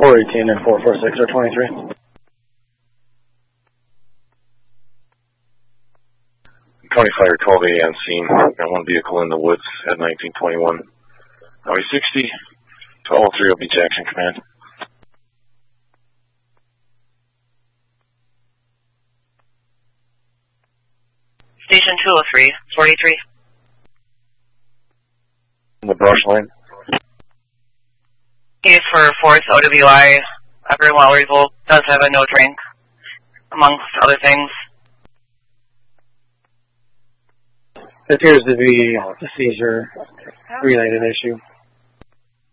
418 and 446 are 23. Fire 12A on scene. Got one vehicle in the woods at 1921. Highway 60. 1203 will be Jackson Command. Station 203, 43. In the brush line. Case for 4th OWI. Upper Lowryville does have a no drink, amongst other things. It appears to be a seizure-related issue.